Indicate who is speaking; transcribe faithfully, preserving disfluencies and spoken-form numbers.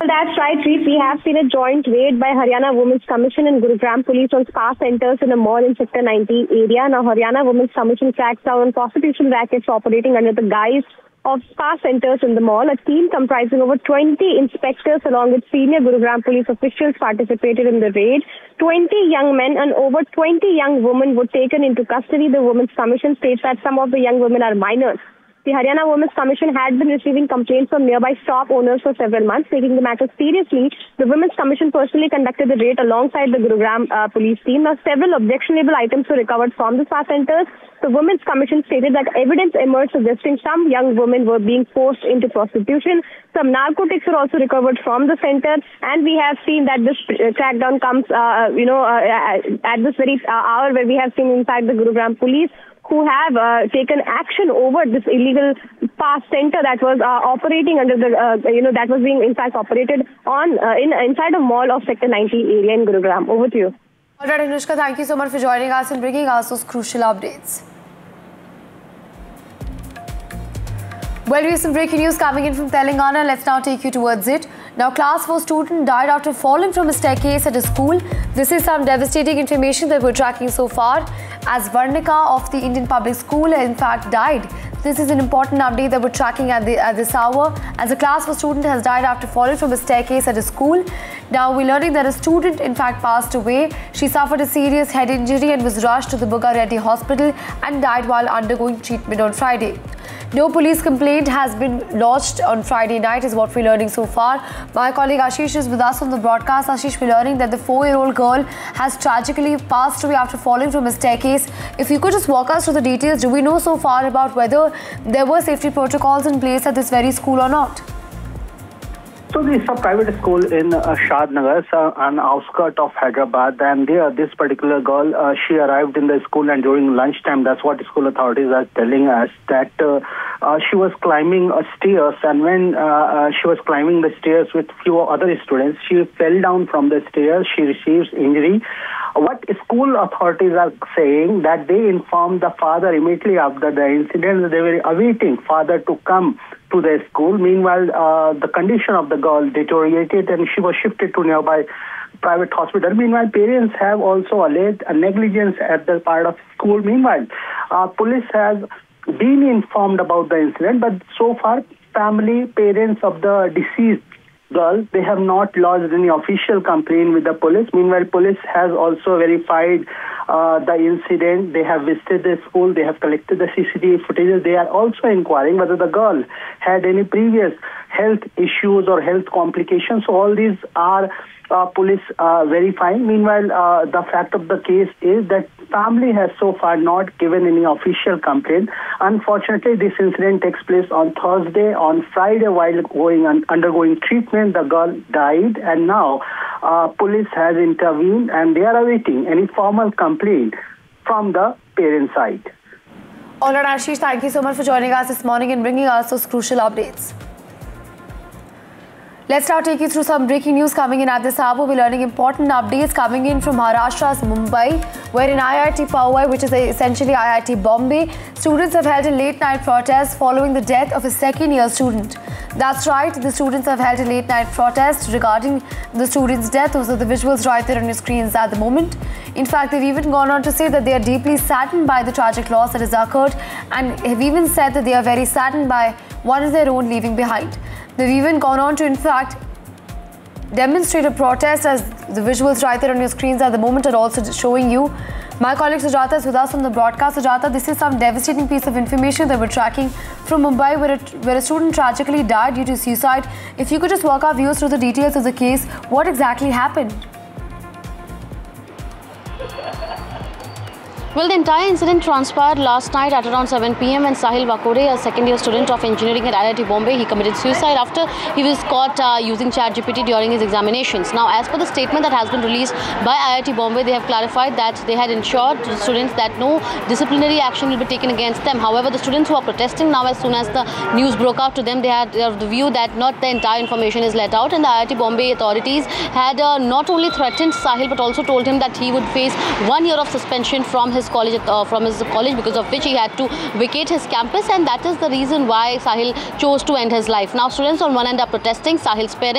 Speaker 1: that's right, Reef. We have seen a joint raid by Haryana Women's Commission and Gurugram Police on spa centers in a mall in Sector ninety area. Now, Haryana Women's Commission cracks down on prostitution rackets operating under the guise of spa centers in the mall. A team comprising over twenty inspectors along with senior Gurugram Police officials participated in the raid. twenty young men and over twenty young women were taken into custody. The Women's Commission states that some of the young women are minors. The Haryana Women's Commission had been receiving complaints from nearby shop owners for several months. Taking the matter seriously, the Women's Commission personally conducted the raid alongside the Gurugram uh, police team. Now, several objectionable items were recovered from the spa centers. The Women's Commission stated that evidence emerged suggesting some young women were being forced into prostitution. Some narcotics were also recovered from the center, and we have seen that this uh, crackdown comes, uh, you know, uh, at this very uh, hour where we have seen, in fact, the Gurugram police who have uh, taken action over this illegal spa center that was uh, operating under the, uh, you know, that was being in fact operated on uh, in inside a mall of Sector ninety area in Gurugram. Over to you.
Speaker 2: All right, Anushka, thank you so much for joining us and bringing us those crucial updates. Well, we have some breaking news coming in from Telangana. Let's now take you towards it. Now, class four student died after falling from a staircase at a school. This is some devastating information that we're tracking so far, as Varnika of the Indian Public School in fact died. This is an important update that we're tracking at, the, at this hour, as a class four student has died after falling from a staircase at a school. Now, we're learning that a student in fact passed away. She suffered a serious head injury and was rushed to the Buga Reddy Hospital and died while undergoing treatment on Friday. No police complaint has been lodged on Friday night is what we're learning so far. My colleague Ashish is with us on the broadcast. Ashish, we're learning that the four-year-old girl has tragically passed away after falling from a staircase. If you could just walk us through the details, do we know so far about whether there were safety protocols in place at this very school or not?
Speaker 3: So this is a private school in uh, Shadnagar, uh, an outskirt of Hyderabad, and there this particular girl, uh, she arrived in the school, and during lunchtime, that's what the school authorities are telling us, that uh, uh, she was climbing uh, stairs, and when uh, uh, she was climbing the stairs with few other students, she fell down from the stairs, she receives injury. What school authorities are saying that they informed the father immediately after the incident. They were awaiting father to come to the school. Meanwhile, uh, the condition of the girl deteriorated and she was shifted to nearby private hospital. Meanwhile, parents have also alleged a negligence at the part of school. Meanwhile, uh, police has been informed about the incident, but so far, family, parents of the deceased girl, they have not lodged any official complaint with the police. Meanwhile, police has also verified uh, the incident. They have visited the school. They have collected the C C T V footage. They are also inquiring whether the girl had any previous health issues or health complications. So all these are uh, police uh, verifying. Meanwhile, uh, the fact of the case is that family has so far not given any official complaint. Unfortunately, this incident takes place on Thursday. On Friday, while going un undergoing treatment, the girl died, and now uh, police has intervened and they are awaiting any formal complaint from the parent side.
Speaker 2: All right, Ashish, thank you so much for joining us this morning and bringing us those crucial updates. Let's now take you through some breaking news coming in at this hour. We're learning important updates coming in from Maharashtra's Mumbai, where in I I T Powai, which is essentially I I T Bombay, students have held a late-night protest following the death of a second-year student. That's right, the students have held a late-night protest regarding the student's death. Those are the visuals right there on your screens at the moment. In fact, they've even gone on to say that they are deeply saddened by the tragic loss that has occurred, and have even said that they are very saddened by one of their own leaving behind. They've even gone on to, in fact, demonstrate a protest, as the visuals right there on your screens at the moment are also showing you. My colleague Sujata is with us on the broadcast. Sujata, this is some devastating piece of information that we're tracking from Mumbai, where a, where a student tragically died due to suicide. If you could just walk our viewers through the details of the case, what exactly happened?
Speaker 4: Well, the entire incident transpired last night at around seven p m when Sahil Vakode, a second-year student of engineering at I I T Bombay, he committed suicide after he was caught uh, using ChatGPT during his examinations. Now, as per the statement that has been released by I I T Bombay, they have clarified that they had ensured to the students that no disciplinary action will be taken against them. However, the students who are protesting now, as soon as the news broke out to them, they had uh, the view that not the entire information is let out, and the I I T Bombay authorities had uh, not only threatened Sahil but also told him that he would face one year of suspension from his his college uh, from his college, because of which he had to vacate his campus, and that is the reason why Sahil chose to end his life. Now, students on one end are protesting. Sahil's parents